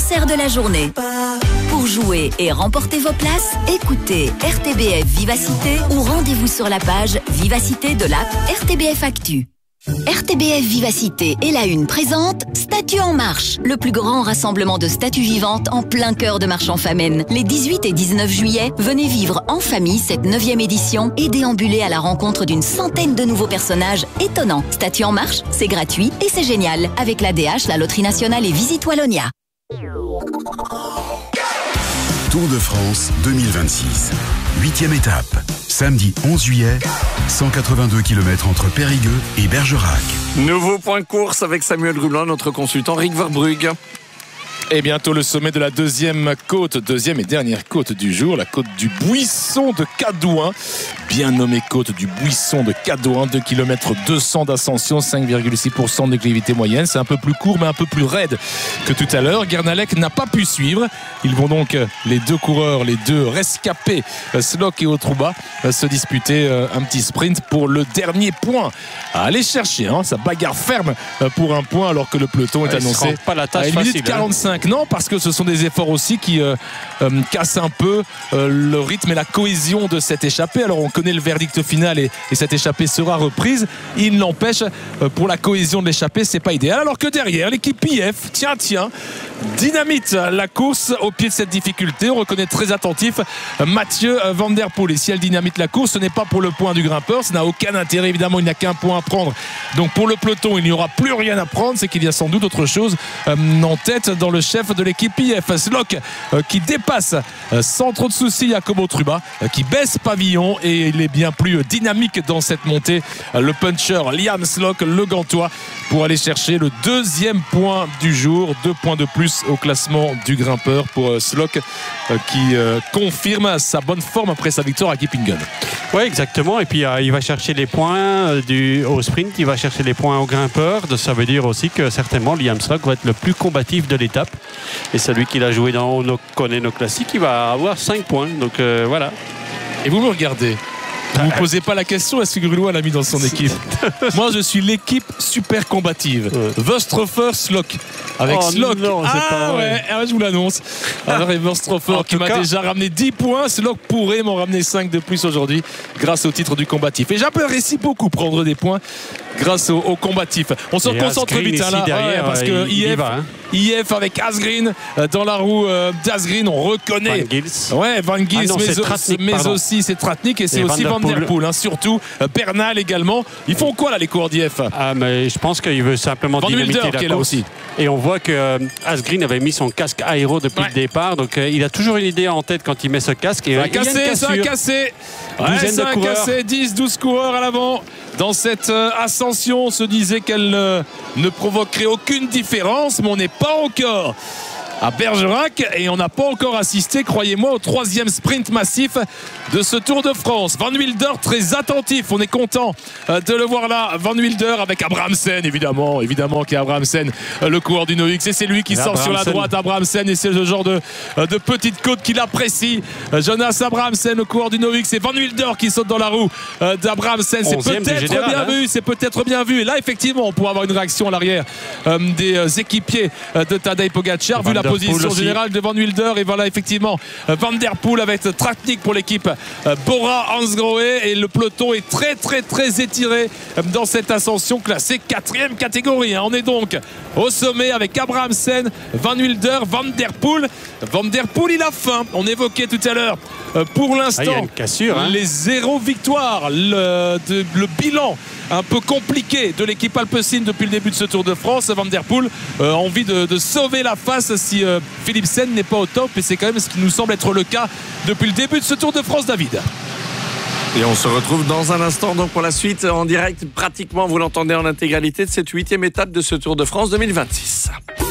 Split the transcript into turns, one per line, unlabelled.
concert de la journée. Pour jouer et remporter vos places, écoutez RTBF Vivacité ou rendez-vous sur la page Vivacité de l'app RTBF Actu. RTBF Vivacité et la Une présente Statues en marche, le plus grand rassemblement de statues vivantes en plein cœur de Marche-en-Famenne. Les 18 et 19 juillet, venez vivre en famille cette 9e édition et déambuler à la rencontre d'une centaine de nouveaux personnages étonnants. Statues en marche, c'est gratuit et c'est génial avec l'ADH, la Loterie Nationale et Visite Wallonia.
Tour de France 2026. 8e étape. Samedi 11 juillet, 182 km entre Périgueux et Bergerac.
Nouveau point de course avec Samuel Rublin, notre consultant Rick Verbrugge.
Et bientôt le sommet de la deuxième et dernière côte du jour, la côte du Buisson de Cadouin. Bien nommée côte du Buisson de Cadouin, 2 km 200 d'ascension, 5,6% de déclivité moyenne. C'est un peu plus court mais un peu plus raide que tout à l'heure. Guernalec n'a pas pu suivre. Ils vont donc, les deux coureurs, les deux rescapés, Slock et Otrouba, se disputer un petit sprint pour le dernier point. À aller chercher, ça bagarre ferme pour un point alors que le peloton est annoncé
pas la tâche
à 1 minute 45. Non, parce que ce sont des efforts aussi qui cassent un peu le rythme et la cohésion de cette échappée. Alors on connaît le verdict final et cette échappée sera reprise. Il n'empêche, pour la cohésion de l'échappée, c'est pas idéal. Alors que derrière, l'équipe IF, tiens, dynamite la course au pied de cette difficulté. On reconnaît très attentif Mathieu Van Der Poel. Et si elle dynamite la course, ce n'est pas pour le point du grimpeur. Ça n'a aucun intérêt, évidemment, il n'y a qu'un point à prendre. Donc pour le peloton, il n'y aura plus rien à prendre. C'est qu'il y a sans doute autre chose en tête dans le chef de l'équipe IF. Slock qui dépasse sans trop de soucis Jacob Otrouba, qui baisse pavillon et il est bien plus dynamique dans cette montée. Le puncher Liam Slock, le Gantois, pour aller chercher le deuxième point du jour. 2 points de plus au classement du grimpeur pour Slock qui confirme sa bonne forme après sa victoire à Kippingen.
Oui, exactement. Et puis il va chercher les points au sprint, il va chercher les points au grimpeur. Ça veut dire aussi que certainement Liam Slock va être le plus combatif de l'étape. Et celui qui l'a joué dans nos classiques, il va avoir 5 points. Donc voilà.
Et vous me regardez. Vous ne vous posez pas la question, est-ce que Grulois l'a mis dans son équipe? Moi, je suis l'équipe super combative. Wöstrofer, Slock. Avec Slock.
Non, c'est pas vrai.
Ouais, je vous l'annonce. Alors, Wöstrofer qui m'a déjà ramené 10 points. Slock pourrait m'en ramener 5 de plus aujourd'hui grâce au titre du combatif. Et j'appellerais si beaucoup prendre des points grâce au combatif. On se concentre vite là, derrière, parce que IF avec Asgreen dans la roue d'Asgreen, on reconnaît Van Gils, mais aussi c'est Tratnik et c'est aussi Van Der Poel, surtout Bernal également. Ils font quoi là les coureurs d'IF?
Mais je pense qu'il veut simplement dynamiter la course aussi. Et on voit que Asgreen avait mis son casque aéro depuis le départ, donc il a toujours une idée en tête quand il met ce casque. Et
ça a cassé 10-12 coureurs à l'avant. Dans cette ascension, on se disait qu'elle ne provoquerait aucune différence, mais on n'est pas encore à Bergerac et on n'a pas encore assisté, croyez-moi, au 3e sprint massif de ce Tour de France. Van Wilder très attentif, on est content de le voir là. Van Wilder avec Abrahamsen, évidemment qui est Abrahamsen, le coureur du Noix, et c'est lui qui sort sur la droite. Abrahamsen, et c'est le genre de petite côte qu'il apprécie. Jonas Abrahamsen, le coureur du Noix, c'est Van Wilder qui saute dans la roue d'Abrahamsen. C'est peut-être bien vu. Et là, effectivement, on pourra avoir une réaction à l'arrière des équipiers de Tadej Pogacar, vu la position générale de Van Wilder. Et voilà, effectivement, Van Der Poel avec Tratnik pour l'équipe Bora Hansgrohe, et le peloton est très étiré dans cette ascension classée 4e catégorie. On est donc au sommet avec Abrahamsen, Van Wilder, Van Der Poel. Van Der Poel, il a faim. On évoquait tout à l'heure pour l'instant les 0 victoires, le bilan un peu compliqué de l'équipe Alpecin depuis le début de ce Tour de France. Van Der Poel a envie de sauver la face si Philipsen n'est pas au top, et c'est quand même ce qui nous semble être le cas depuis le début de ce Tour de France, David.
Et on se retrouve dans un instant donc pour la suite en direct, pratiquement vous l'entendez en intégralité, de cette 8e étape de ce Tour de France 2026.